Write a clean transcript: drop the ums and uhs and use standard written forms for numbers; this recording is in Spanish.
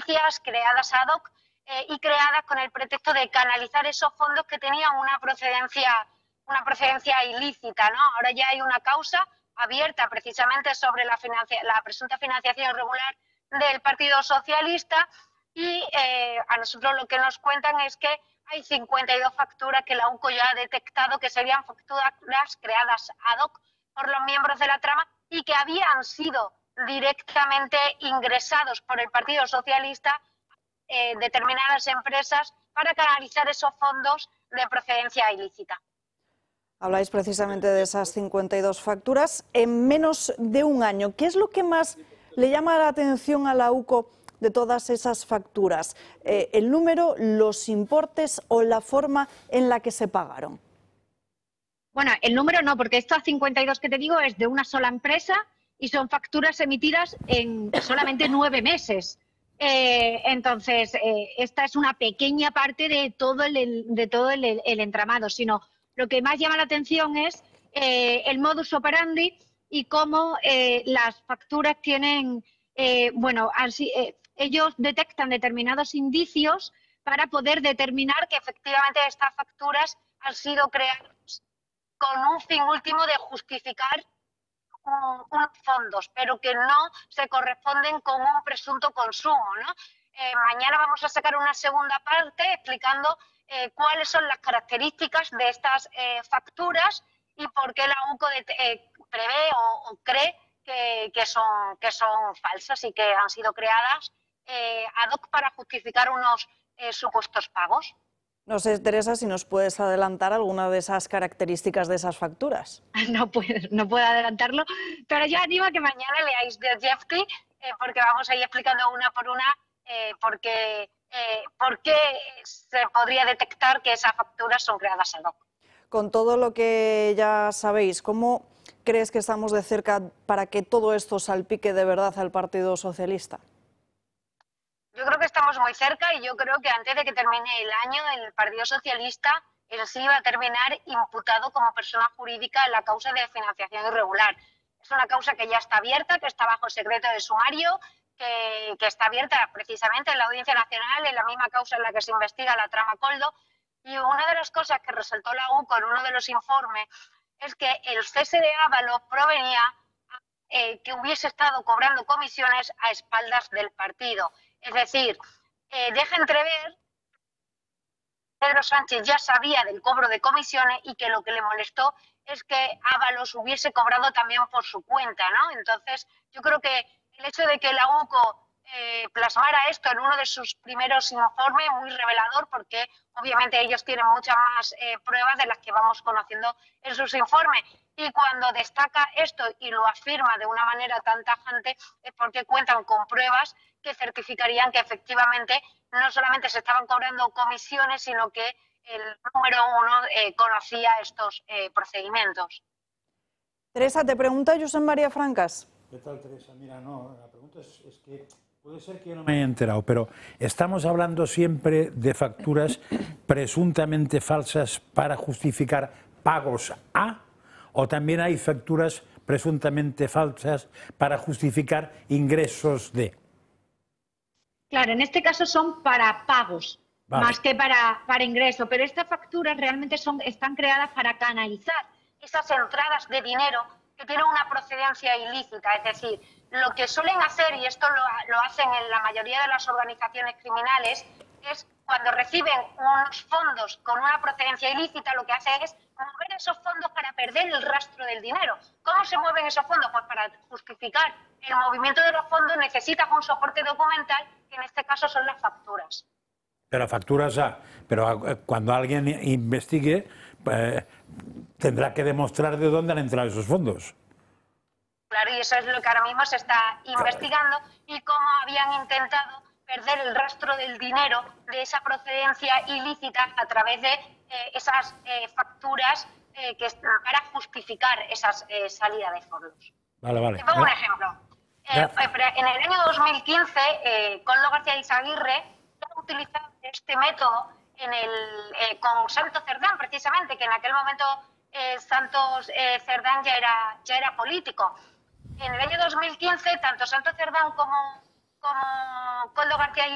agencias creadas ad hoc y creadas con el pretexto de canalizar esos fondos que tenían una procedencia ilícita, ¿no? Ahora ya hay una causa abierta precisamente sobre la presunta financiación irregular del Partido Socialista y a nosotros lo que nos cuentan es que hay 52 facturas que la UCO ya ha detectado que serían facturas creadas ad hoc por los miembros de la trama y que habían sido directamente ingresados por el Partido Socialista determinadas empresas para canalizar esos fondos de procedencia ilícita. Habláis precisamente de esas 52 facturas en menos de un año. ¿Qué es lo que más le llama la atención a la UCO de todas esas facturas? ¿El número, los importes o la forma en la que se pagaron? Bueno, el número no, porque estas 52 que te digo es de una sola empresa y son facturas emitidas en solamente 9 meses. Entonces, esta es una pequeña parte de todo el entramado, sino lo que más llama la atención es el modus operandi y cómo las facturas tienen, ellos detectan determinados indicios para poder determinar que efectivamente estas facturas han sido creadas con un fin último de justificar unos fondos, pero que no se corresponden con un presunto consumo, ¿no? Mañana vamos a sacar una segunda parte explicando cuáles son las características de estas facturas y por qué la UCO prevé o cree que son falsas y que han sido creadas ad hoc para justificar unos supuestos pagos. No sé, Teresa, si nos puedes adelantar alguna de esas características de esas facturas. No puedo adelantarlo, pero yo animo a que mañana leáis Dostoyevski porque vamos a ir explicando una por una por qué se podría detectar que esas facturas son creadas ad hoc. Con todo lo que ya sabéis, ¿cómo crees que estamos de cerca para que todo esto salpique de verdad al Partido Socialista? Yo creo que estamos muy cerca y yo creo que antes de que termine el año el Partido Socialista en sí va a terminar imputado como persona jurídica en la causa de financiación irregular. Es una causa que ya está abierta, que está bajo secreto de sumario, que está abierta precisamente en la Audiencia Nacional, en la misma causa en la que se investiga la trama Coldo. Y una de las cosas que resaltó la UCO en uno de los informes es que el cese de Ábalos provenía que hubiese estado cobrando comisiones a espaldas del partido. Es decir, deja entrever que Pedro Sánchez ya sabía del cobro de comisiones y que lo que le molestó es que Ábalos hubiese cobrado también por su cuenta, ¿no? Entonces, yo creo que el hecho de que la UCO plasmara esto en uno de sus primeros informes, muy revelador, porque obviamente ellos tienen muchas más pruebas de las que vamos conociendo en sus informes. Y cuando destaca esto y lo afirma de una manera tan tajante es porque cuentan con pruebas que certificarían que efectivamente no solamente se estaban cobrando comisiones, sino que el número uno conocía estos procedimientos. Teresa, te pregunta Josep María Francas. ¿Qué tal, Teresa? Mira, no, la pregunta es que puede ser que yo no me haya enterado, pero estamos hablando siempre de facturas presuntamente falsas para justificar pagos a, o también hay facturas presuntamente falsas para justificar ingresos de. Claro, en este caso son para pagos, vale, más que para ingreso, pero estas facturas realmente están creadas para canalizar esas entradas de dinero que tienen una procedencia ilícita, es decir, lo que suelen hacer, y esto lo hacen en la mayoría de las organizaciones criminales, es cuando reciben unos fondos con una procedencia ilícita, lo que hace es mover esos fondos para perder el rastro del dinero. ¿Cómo se mueven esos fondos? Pues para justificar el movimiento de los fondos necesitas un soporte documental, que en este caso son las facturas. Pero facturas pero cuando alguien investigue tendrá que demostrar de dónde han entrado esos fondos. Claro, y eso es lo que ahora mismo se está investigando y cómo habían intentado perder el rastro del dinero de esa procedencia ilícita a través de esas facturas para justificar esas salidas de fondos. Vale, vale. Te pongo un ejemplo. En el año 2015, Koldo García Izaguirre ha utilizado este método con Santos Cerdán, precisamente, que en aquel momento Santos Cerdán ya era político. En el año 2015, tanto Santos Cerdán como Koldo García